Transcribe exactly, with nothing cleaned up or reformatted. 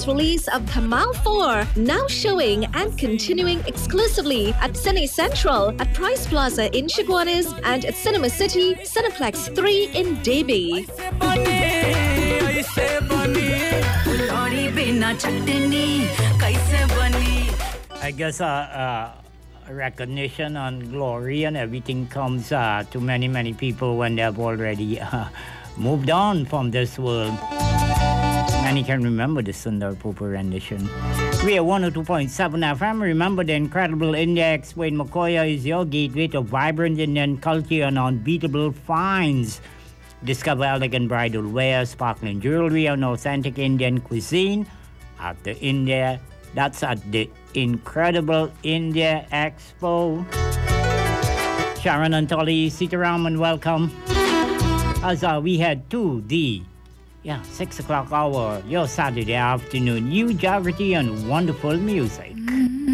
latest release of Dhamal four, now showing and continuing exclusively at Cine Central, at Price Plaza in Chaguanas, and at Cinema City, Cineplex three in Davie. I guess uh, uh, recognition and glory and everything comes uh, to many, many people when they've already uh, moved on from this world. Many can remember the Sundar Popper rendition. We are one oh two point seven F M. Remember the incredible India Expo in Makoya is your gateway to vibrant Indian culture and unbeatable finds. Discover elegant bridal wear, sparkling jewelry, and authentic Indian cuisine at the India. That's at the incredible India Expo. Sharon and Tolly, Sitaraman, welcome. As uh, we head to the yeah six o'clock hour, your Saturday afternoon, new geography and wonderful music.